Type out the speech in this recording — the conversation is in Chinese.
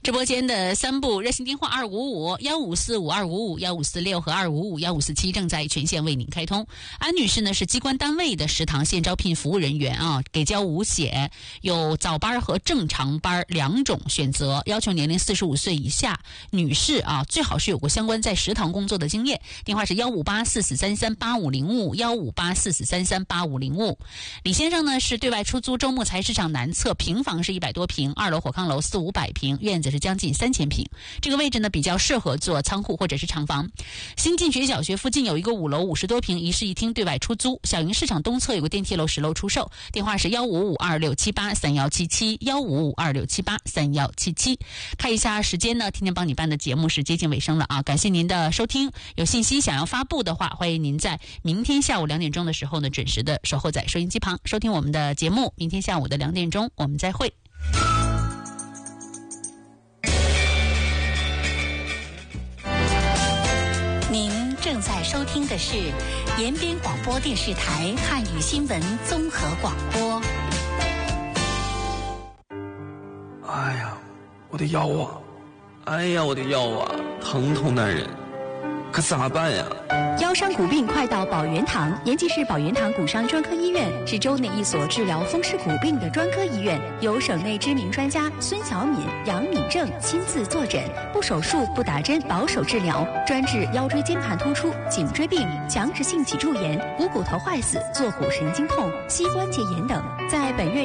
直播间的3部热线电话255-1545-255-1546和255-1547正在全线为您开通。安女士呢是机关单位的食堂现招聘服务人员啊，给教无险，有早班和正常班2种选择，要求年龄45岁以下女士啊，最好是有过相关在食堂工作的经验。电话是15844338505，15844338505。李先生呢是对外出租周木材市场南侧，平房是100多平，2楼火炕楼400-500平，院子是将近3000平。这个位置呢比较适合做仓库或者是厂房。新进学小学附近有一个5楼50多平一室一厅对外出租。小营市场东侧有个电梯楼10楼出售，电话是155-2678-3177，155-2678-3177。看一下时间呢，天天帮你办的节目是接近尾声了啊，感谢您的收听。有信息想要发布的话，欢迎您在明天下午2点钟的时候呢，准时的守候在收音机旁收听我们的节目。明天下午的2点钟我们再会。 您正在收听的是延边广播电视台汉语新闻综合广播。 哎呀，我的腰啊！哎呀，我的腰啊，疼痛难忍，可咋办呀？ 腰伤骨病快到宝源堂。延吉市宝源堂骨伤专科医院是州内一所治疗风湿骨病的专科医院，由省内知名专家孙小敏、杨敏正亲自坐诊，不手术不打针，保守治疗，专治腰椎间盘突出、颈椎病、强直性脊柱炎、股骨头坏死、坐骨神经痛、膝关节炎等。在本院